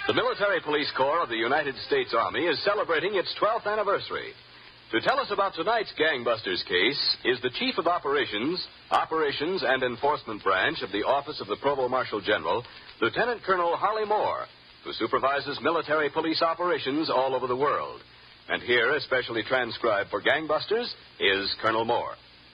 The Military Police Corps of the United States Army is celebrating its 12th anniversary. To tell us about tonight's gangbusters case is the Chief of Operations and Enforcement Branch of the Office of the Provost Marshal General, Lieutenant Colonel Harley Moore, who supervises military police operations all over the world. And here, especially transcribed for gangbusters, is Colonel Moore.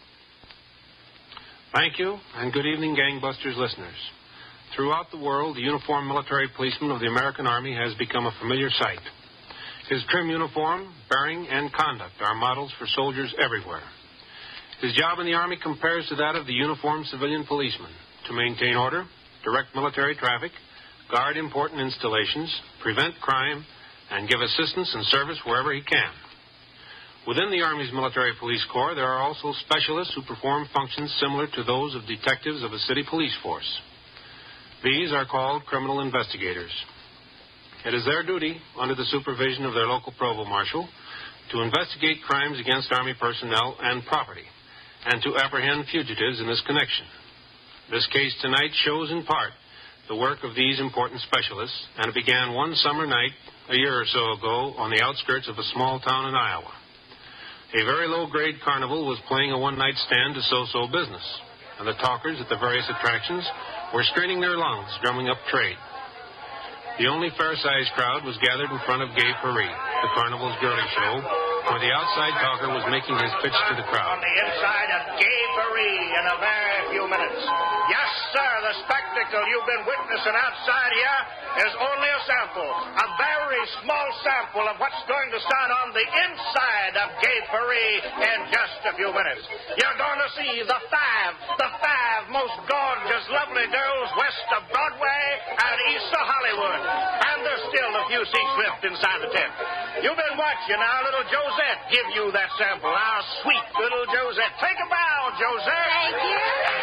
Thank you, and good evening, gangbusters listeners. Throughout the world, the uniformed military policeman of the American Army has become a familiar sight. His trim uniform, bearing, and conduct are models for soldiers everywhere. His job in the Army compares to that of the uniformed civilian policeman: to maintain order, direct military traffic, guard important installations, prevent crime, and give assistance and service wherever he can. Within the Army's Military Police Corps, there are also specialists who perform functions similar to those of detectives of a city police force. These are called criminal investigators. It is their duty, under the supervision of their local provost marshal, to investigate crimes against Army personnel and property, and to apprehend fugitives in this connection. This case tonight shows in part the work of these important specialists, and it began one summer night a year or so ago on the outskirts of a small town in Iowa. A very low-grade carnival was playing a one-night stand to so-so business, and the talkers at the various attractions were straining their lungs, drumming up trade. The only fair-sized crowd was gathered in front of Gay Paris, the carnival's girly show, where the outside talker was making his pitch to the crowd. On the inside of Gay Paris in a very few minutes. Yes, sir, the spectacle you've been witnessing outside here is only a sample, a very small sample of what's going to start on the inside of Gay Paris in just a few minutes. You're going to see the five most gorgeous, lovely girls west of Broadway and east of Hollywood. And there's still a few seats left inside the tent. You've been watching our little Josette give you that sample, our sweet little Josette. Take a bow, Josette. Thank you.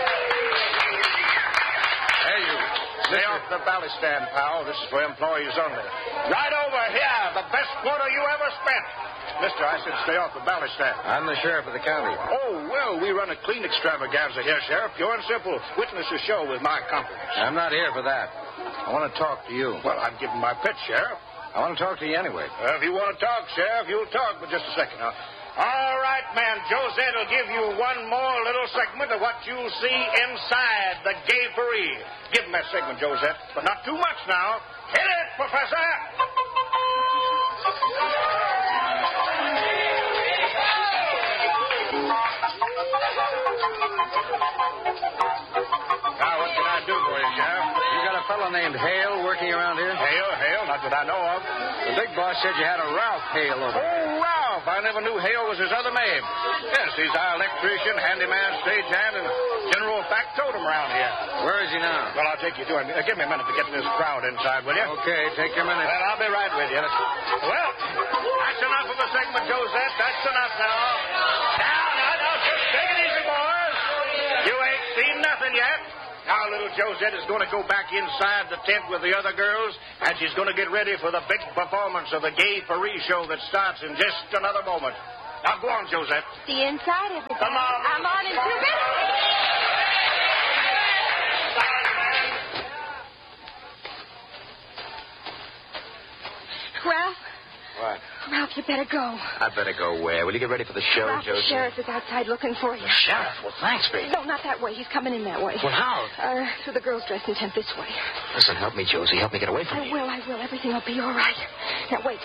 Hey, you. Stay off the bally stand, pal. This is for employees only. Right over here, the best quarter you ever spent. Mister, I said stay off the bally stand. I'm the sheriff of the county. Oh, well, we run a clean extravaganza here, Sheriff. Pure and simple. Witness the show with my compliments. I'm not here for that. I want to talk to you. Well, I'm giving my pitch, Sheriff. I want to talk to you anyway. If you want to talk, Sheriff, you'll talk, but just a second now. All right, man. Josette will give you one more little segment of what you'll see inside the Gay Paris. Give him that segment, Josette, but not too much now. Hit it, Professor! Now, what can I do for you, Sheriff? You got a fellow named Hale working around here? Hale? Not that I know of. The big boss said you had a Ralph Hale over there. Oh, Ralph. I never knew Hale was his other name. Yes, he's our electrician, handyman, stagehand, and general factotum around here. Where is he now? Well, I'll take you to him. Give me a minute to get this crowd inside, will you? Okay, take your minute. Well, I'll be right with you. Well, that's enough of a segment, Josette. That's enough now. Now, just take it easy, boys. You ain't seen nothing yet. Now, little Josette is going to go back inside the tent with the other girls, and she's going to get ready for the big performance of the Gay Paris show that starts in just another moment. Now, go on, Josette. The inside, everybody. Come on. I'm on in 2 minutes. Ralph? What? Ralph, you better go. I better go where? Will you get ready for the show, Ralph, Josie? the sheriff is outside looking for you. The sheriff? Well, thanks, baby. No, not that way. He's coming in that way. Well, how? Through the girls' dressing tent this way. Listen, help me, Josie. Help me get away from you. I will. Everything will be all right. Now, wait.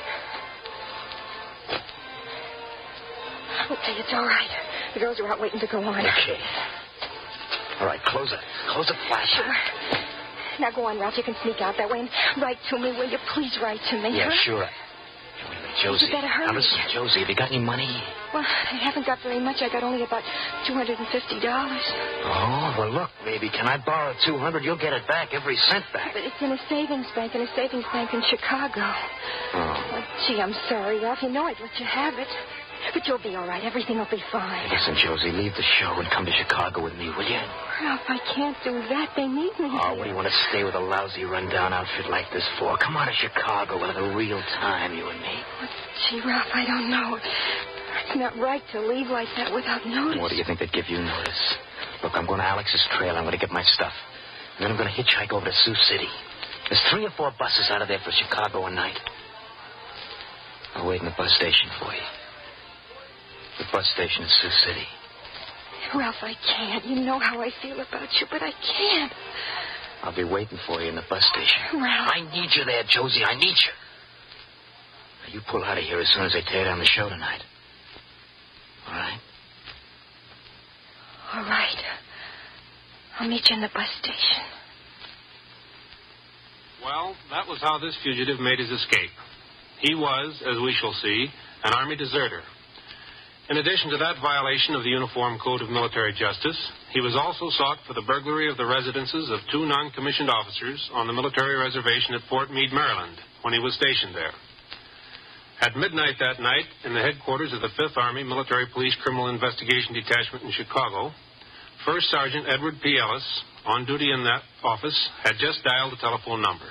Okay, it's all right. The girls are out waiting to go on. Okay. All right, close it. Close the flash. Sure. Now, go on, Ralph. You can sneak out that way and write to me, will you? Please write to me. Yeah, huh? sure. Hey, wait a minute, Josie. You better hurry. Now, listen, Josie, have you got any money? Well, I haven't got very much. I got only about $250. Oh, well, look, baby, can I borrow $200? You'll get it back, every cent back. But it's in a savings bank, in Chicago. Oh. Well, gee, I'm sorry, Ralph. You know I'd let you have it. But you'll be all right. Everything will be fine. Listen, Josie, leave the show and come to Chicago with me, will you? Ralph, I can't do that. They need me. Oh, what do you want to stay with a lousy, rundown outfit like this for? Come on to Chicago. We'll have a real time, you and me. Well, gee, Ralph, I don't know. It's not right to leave like that without notice. What do you think they'd give you notice? Look, I'm going to Alex's trail. I'm going to get my stuff. And then I'm going to hitchhike over to Sioux City. There's 3 or 4 buses out of there for Chicago a night. I'll wait in the bus station for you. The bus station in Sioux City. Ralph, I can't. You know how I feel about you, but I can't. I'll be waiting for you in the bus station. Ralph. I need you there, Josie. I need you. Now, you pull out of here as soon as they tear down the show tonight. All right? All right. I'll meet you in the bus station. Well, that was how this fugitive made his escape. He was, as we shall see, an Army deserter. In addition to that violation of the Uniform Code of Military Justice, he was also sought for the burglary of the residences of 2 non-commissioned officers on the military reservation at Fort Meade, Maryland, when he was stationed there. At midnight that night, in the headquarters of the 5th Army Military Police Criminal Investigation Detachment in Chicago, First Sergeant Edward P. Ellis, on duty in that office, had just dialed the telephone number.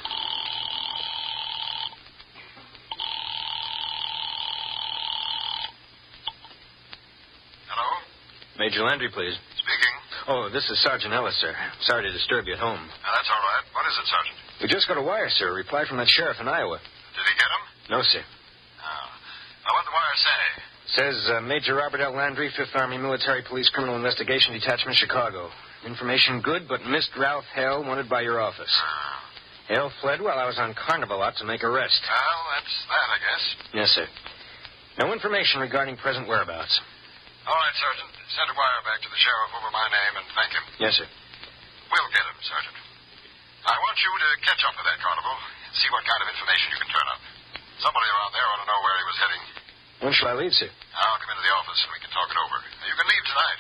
Hello? Major Landry, please. Speaking. Oh, this is Sergeant Ellis, sir. Sorry to disturb you at home. That's all right. What is it, Sergeant? We just got a wire, sir. A reply from that sheriff in Iowa. Did he get him? No, sir. Oh. Now, what'd the wire say? Says Major Robert L. Landry, 5th Army Military Police Criminal Investigation Detachment, Chicago. Information good, but missed Ralph Hale, wanted by your office. Hale fled while I was on Carnival lot to make arrest. Well, that's that, I guess. Yes, sir. No information regarding present whereabouts. All right, Sergeant. Send a wire back to the sheriff over my name and thank him. Yes, sir. We'll get him, Sergeant. I want you to catch up with that Carnival and see what kind of information you can turn up. Somebody around there ought to know where he was heading. When shall I leave, sir? I'll come into the office and we can talk it over. You can leave tonight.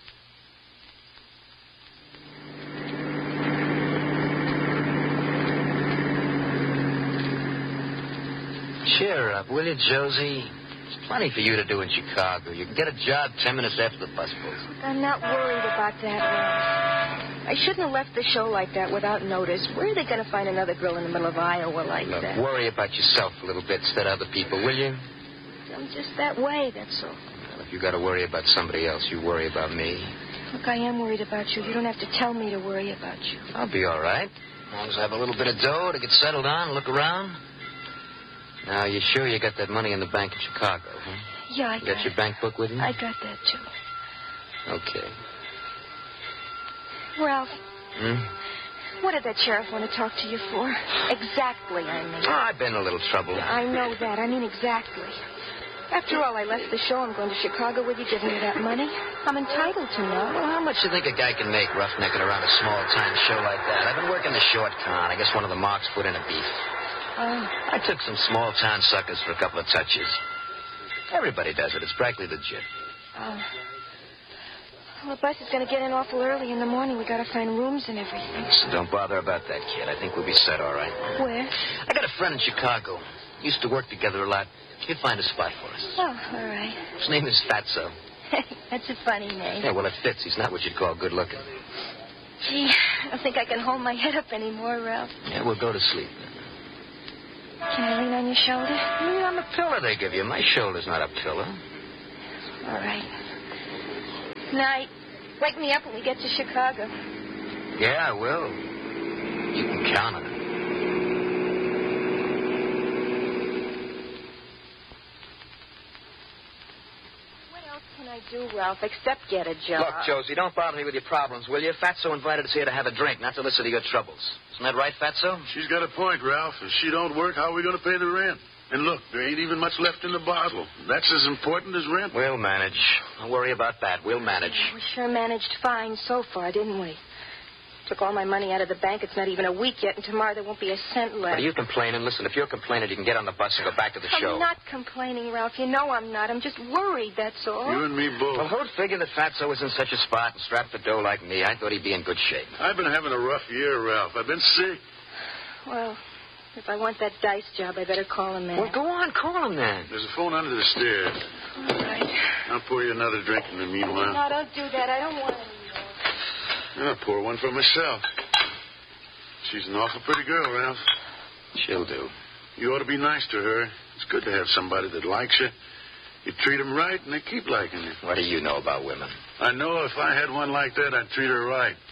Cheer up, will you, Josie? There's plenty for you to do in Chicago. You can get a job 10 minutes after the bus pulls. I'm not worried about that, Ralph. I shouldn't have left the show like that without notice. Where are they going to find another girl in the middle of Iowa like Look, that? worry about yourself a little bit instead of other people, will you? I'm just that way, that's all. Well, if you got to worry about somebody else, you worry about me. Look, I am worried about you. You don't have to tell me to worry about you. I'll be all right. As long as I have a little bit of dough to get settled on and look around. Now, you sure you got that money in the bank in Chicago, huh? Yeah, I You got got your it. bank book with you? I got that, too. Okay. Ralph, Hmm? what did that sheriff want to talk to you for? Exactly, I mean. Oh, I've been in a little trouble. I know that. I mean exactly. After all, I left the show. I'm going to Chicago with you, giving you that money. I'm entitled to know. Well, how much you think a guy can make roughnecking around a small-time show like that? I've been working the short con. I guess one of the marks put in a beef. I took some small-town suckers for a couple of touches. Everybody does it. It's practically legit. Well, the bus is going to get in awful early in the morning. We got to find rooms and everything. So don't bother about that, kid. I think we'll be set all right. Where? I got a friend in Chicago. Used to work together a lot. He'll find a spot for us. Oh, all right. His name is Fatso. That's a funny name. Yeah, well, it fits. He's not what you'd call good-looking. Gee, I don't think I can hold my head up anymore, Ralph. Yeah, we'll go to sleep then. Can I lean on your shoulder? Yeah, on the pillow they give you. My shoulder's not a pillow. All right. Night. Wake me up when we get to Chicago. Yeah, I will. You can count on it. What else can I do, Ralph, except get a job? Look, Josie, don't bother me with your problems, will you? Fatso invited us here to have a drink, not to listen to your troubles. Isn't that right, Fatso? She's got a point, Ralph. If she don't work, how are we going to pay the rent? And look, there ain't even much left in the bottle. That's as important as rent. We'll manage. Don't worry about that. We'll manage. We sure managed fine so far, didn't we? Took all my money out of the bank. It's not even a week yet, and tomorrow there won't be a cent left. What are you complaining? Listen, if you're complaining, you can get on the bus and go back to the show. I'm not complaining, Ralph. You know I'm not. I'm just worried, that's all. You and me both. Well, who'd figure that Fatso was in such a spot and strapped for dough like me? I thought he'd be in good shape. I've been having a rough year, Ralph. I've been sick. Well, if I want that dice job, I better call him then. Well, go on. Call him then. There's a phone under the stairs. All right. I'll pour you another drink in the meanwhile. No, don't do that. I don't want any more. I'll pour one for myself. She's an awful pretty girl, Ralph. She'll do. You ought to be nice to her. It's good to have somebody that likes you. You treat them right, and they keep liking you. What do you know about women? I know if I had one like that, I'd treat her right.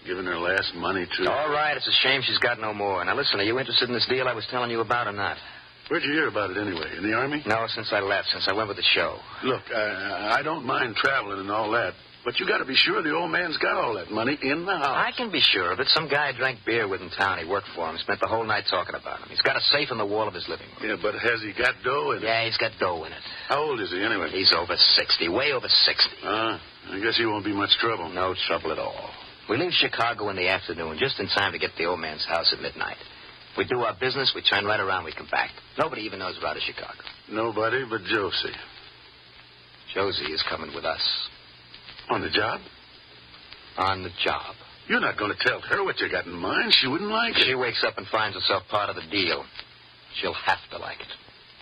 Giving her last money, too. All right, it's a shame she's got no more. Now, listen, are you interested in this deal I was telling you about or not? Where'd you hear about it anyway? In the Army? No, since I left, since I went with the show. Look, I don't mind traveling and all that, but you got to be sure the old man's got all that money in the house. I can be sure of it. Some guy I drank beer with in town. He worked for him. Spent the whole night talking about him. He's got a safe in the wall of his living room. Yeah, but has he got dough in it? Yeah, he's got dough in it. How old is he anyway? He's over 60, way over 60. I guess he won't be much trouble. No trouble at all. We leave Chicago in the afternoon, just in time to get to the old man's house at midnight. If we do our business, we turn right around, we come back. Nobody even knows we're out of Chicago. Nobody but Josie. Josie is coming with us. On the job? On the job. You're not going to tell her what you got in mind. She wouldn't like it. She wakes up and finds herself part of the deal. She'll have to like it.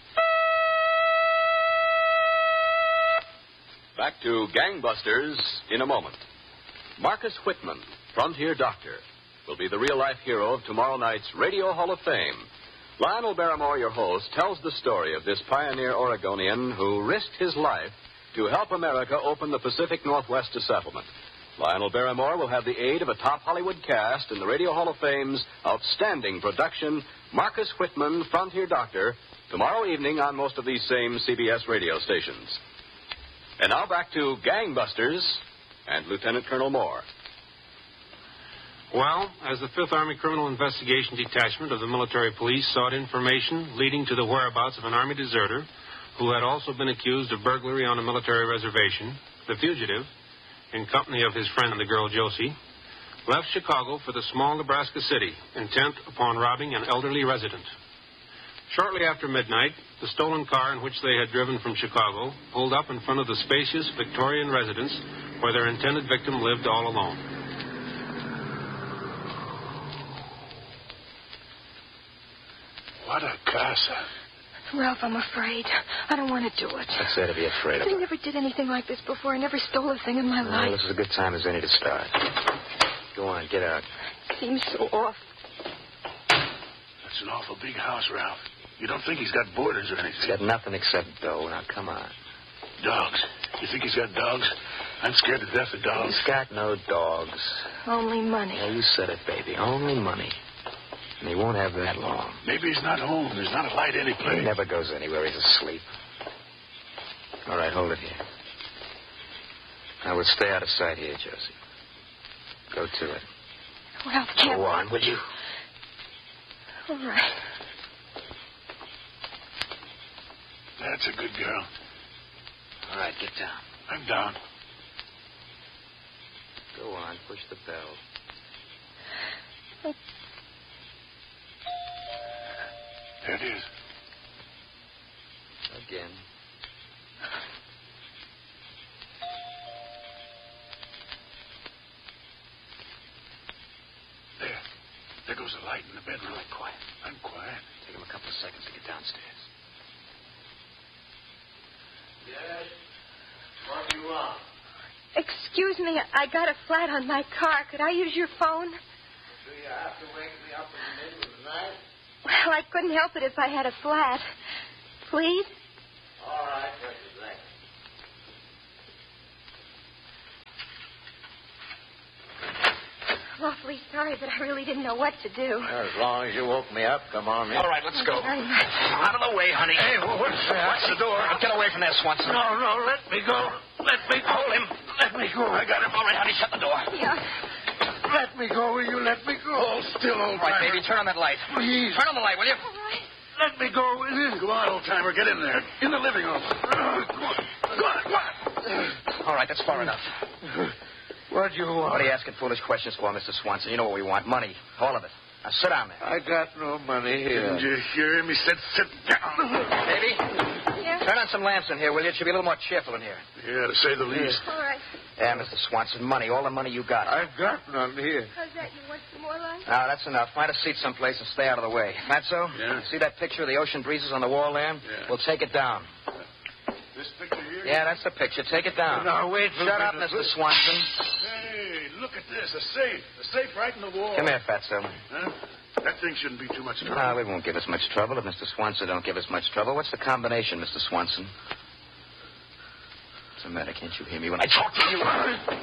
Back to Gangbusters in a moment. Marcus Whitman, Frontier Doctor, will be the real-life hero of tomorrow night's Radio Hall of Fame. Lionel Barrymore, your host, tells the story of this pioneer Oregonian who risked his life to help America open the Pacific Northwest to settlement. Lionel Barrymore will have the aid of a top Hollywood cast in the Radio Hall of Fame's outstanding production, Marcus Whitman, Frontier Doctor, tomorrow evening on most of these same CBS radio stations. And now back to Gangbusters and Lieutenant Colonel Moore. Well, as the 5th Army Criminal Investigation Detachment of the Military Police sought information leading to the whereabouts of an Army deserter who had also been accused of burglary on a military reservation, the fugitive, in company of his friend and the girl Josie, left Chicago for the small Nebraska city, intent upon robbing an elderly resident. Shortly after midnight, the stolen car in which they had driven from Chicago pulled up in front of the spacious Victorian residence where their intended victim lived all alone. What a casa. Ralph, I'm afraid. I don't want to do it. That's there to be afraid of. I never did anything like this before. I never stole a thing in my life. This is a good time as any to start. Go on, get out. It seems so off. That's an awful big house, Ralph. You don't think he's got borders or anything? He's got nothing except dough. Now, come on. Dogs. You think he's got dogs? I'm scared to death of dogs. He's got no dogs. Only money. Yeah, you said it, baby. Only money. And he won't have that long. Maybe he's not home. There's not a light anyplace. He never goes anywhere. He's asleep. All right, hold it here. Now, we'll stay out of sight here, Josie. Go to it. Ralph, can't... Go on, will you? All right. That's a good girl. All right, get down. I'm down. Go on, push the bell. There it is. Again. There goes the light in the bedroom. Really quiet. I'm quiet. Take him a couple of seconds to get downstairs. Yes? What do you want? Excuse me, I got a flat on my car. Could I use your phone? Do you have to wake me up in the middle of the night? Well, I couldn't help it if I had a flat. Please? All right, just a second. I'm awfully sorry, but I really didn't know what to do. As long as you woke me up, come on in. All right, let's go. Very much. Out of the way, honey. Hey, what's that? Watch the door. Get away from there, Swanson. No, let me go. Let me go. Hold him. Let me go. I got him. All right, honey, shut the door. Yeah. Let me go. Will you let me go? Hold still, old All right, timer. baby, turn on that light. Please. Turn on the light, will you? All right. Let me go, will you? Go on, old timer. Get in there. In the living room. Go on. All right, that's far enough. What do you want? What are you asking foolish questions for, Mr. Swanson? You know what we want. Money. All of it. Now, sit down there. I got no money here. Didn't you hear him? He said sit down. Baby, Yeah. turn on some lamps in here, will you? It should be a little more cheerful in here. Yeah, to say the least. All right. Yeah, Mr. Swanson, money. All the money you got. I've got none here. How's that? You want some more light? Now, that's enough. Find a seat someplace and stay out of the way. That so? Yeah. See that picture of the ocean breezes on the wall there? Yeah. We'll take it down. This picture here? Yeah, that's the picture. Take it down. Now, wait for Shut a up, minute. Mr. Swanson. Hey, look at this. A safe. A safe right in the wall. Come here, Fatso. Huh? That thing shouldn't be too much trouble. No, it won't give us much trouble if Mr. Swanson don't give us much trouble. What's the combination, Mr. Swanson? What's the matter? Can't you hear me when I talk to you?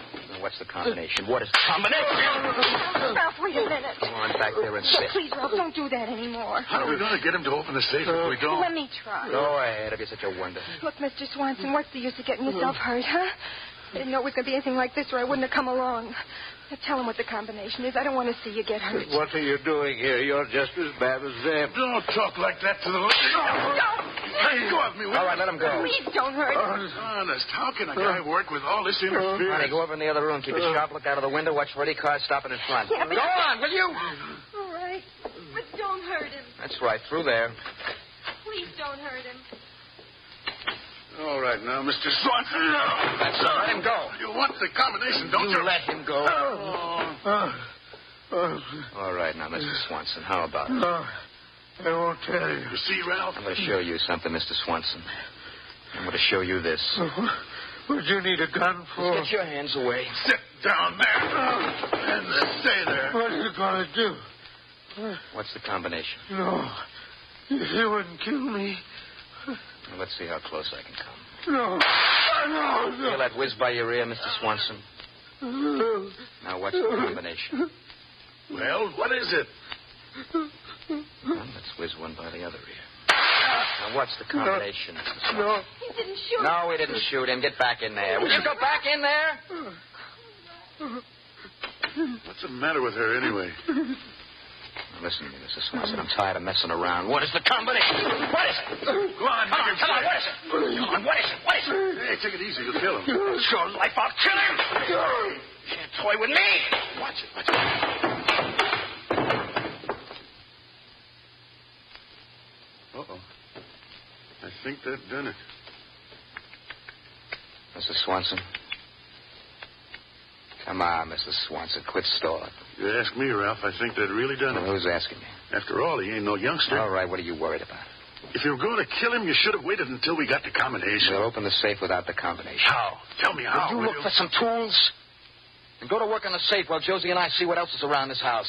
what's the combination? What is the combination? Ralph, wait a minute. Come on back there and sit. Please, Ralph, don't do that anymore. How are we going to get him to open the safe if we don't? Let me try. Go ahead. It'll be such a wonder. Look, Mr. Swanson, what's the use of getting yourself hurt, huh? I didn't know it was going to be anything like this or I wouldn't have come along. Now, tell him what the combination is. I don't want to see you get hurt. What are you doing here? You're just as bad as them. Don't talk like that to the lady. Let go of me. All right, let him go. Please don't hurt him. Honest, how can a guy work with all this interference? Honey, go over in the other room. Keep a sharp look out of the window. Watch for any cars stopping in front. Yeah, but... Go on, will you? All right. But don't hurt him. That's right. Through there. Please don't hurt him. All right, now, Mr. Swanson. That's all. Let him go. You want the combination, don't you? Let him go. Oh. All right, now, Mr. Swanson, how about it? I won't tell you. You see, Ralph? I'm going to show you something, Mr. Swanson. I'm going to show you this. What'd you need a gun for? Just get your hands away. Sit down there. And stay there. What are you going to do? What's the combination? No. You wouldn't kill me. Well, let's see how close I can come. No. No. Feel that whiz by your ear, Mr. Swanson? Now, what's the combination? Well, what is it? Well, let's whiz one by the other ear. Now, what's the combination, Mr. Swanson? No. He didn't shoot. No, he didn't shoot him. Get back in there. Will you go back in there? What's the matter with her, anyway? Now, listen to me, Mr. Swanson. I'm tired of messing around. What is the combination? What is it? Go on, Come on, what is it? Come on, what is it? What is it? Hey, take it easy. You'll kill him. It's your life. I'll kill him. You can't toy with me. Watch it. Watch it. Uh-oh. I think that done it. Mr. Swanson. Come on, Mr. Swanson. Quit stalling. You ask me, Ralph, I think that really done Well, it. who's asking you? After all, he ain't no youngster. All right, what are you worried about? If you were going to kill him, you should have waited until we got the combination. We'll open the safe without the combination. How? Tell me how. Will you look for some tools? And go to work on the safe while Josie and I see what else is around this house.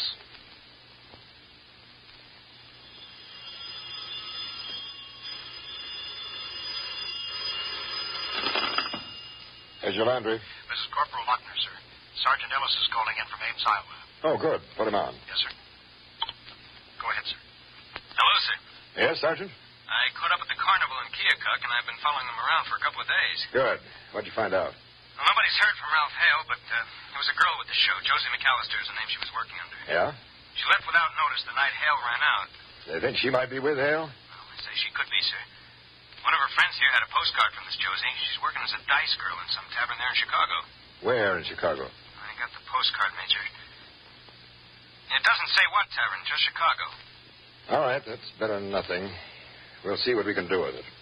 Here's your Landry. This is Corporal Lochner, sir. Sergeant Ellis is calling in from Ames, Iowa. Oh, good. Put him on. Yes, sir. Go ahead, sir. Hello, sir. Yes, Sergeant? I caught up at the carnival in Keokuk, and I've been following them around for a couple of days. Good. What'd you find out? Well, nobody's heard from Ralph Hale, but there was a girl with the show. Josie McAllister is the name she was working under. Yeah? She left without notice the night Hale ran out. They think she might be with Hale? Well, they say she could be, sir. One of her friends here had a postcard from this Josie. She's working as a dice girl in some tavern there in Chicago. Where in Chicago? I got the postcard, Major. It doesn't say what tavern, just Chicago. All right, that's better than nothing. We'll see what we can do with it.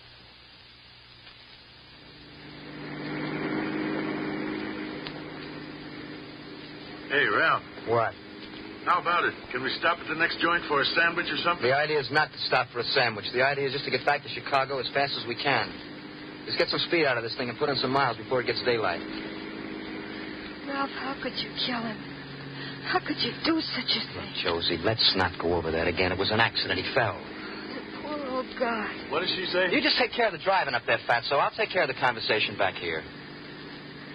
Hey, Ralph. What? How about it? Can we stop at the next joint for a sandwich or something? The idea is not to stop for a sandwich. The idea is just to get back to Chicago as fast as we can. Just get some speed out of this thing and put in some miles before it gets daylight. Ralph, how could you kill him? How could you do such a thing? Josie, let's not go over that again. It was an accident. He fell. Poor old guy. What did she say? You just take care of the driving up there, Fatso. I'll take care of the conversation back here.